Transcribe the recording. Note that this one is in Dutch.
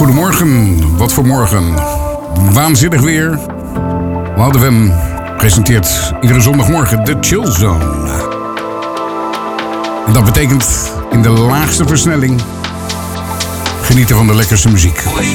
Goedemorgen, wat voor morgen. Waanzinnig weer. Wild FM presenteert iedere zondagmorgen de Chill Zone. En dat betekent in de laagste versnelling genieten van de lekkerste muziek.